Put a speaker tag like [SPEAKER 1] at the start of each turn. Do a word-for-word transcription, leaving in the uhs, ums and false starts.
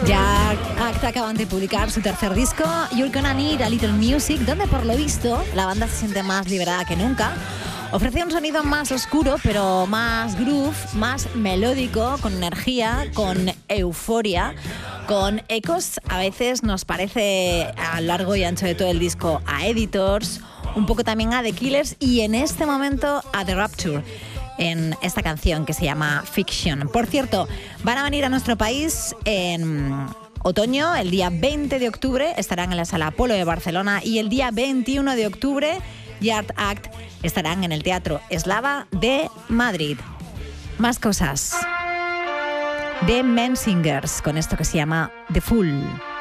[SPEAKER 1] Ya Act acaban de publicar su tercer disco, You're Gonna Need a Little Music, donde por lo visto la banda se siente más liberada que nunca. Ofrece un sonido más oscuro, pero más groove, más melódico, con energía, con euforia, con ecos. A veces nos parece a lo largo y ancho de todo el disco a Editors, un poco también a The Killers y en este momento a The Rapture, en esta canción que se llama Fiction. Por cierto, van a venir a nuestro país en otoño, el día veinte de octubre, estarán en la Sala Apolo de Barcelona y el día veintiuno de octubre, Yard Act estarán en el Teatro Eslava de Madrid. Más cosas. The Men Singers, con esto que se llama The Fool.